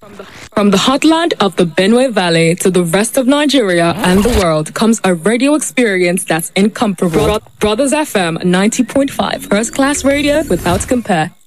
From the heartland of the Benue Valley to the rest of Nigeria and the world comes a radio experience that's incomparable. Brothers FM 90.5, first class radio without compare.